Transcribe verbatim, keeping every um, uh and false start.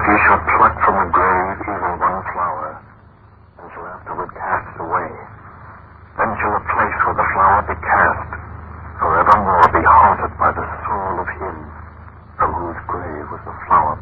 he shall pluck from the grave even one flower, and shall afterward cast it away, then shall the place where the flower be cast forevermore be haunted by the soul of him from whose grave was the flower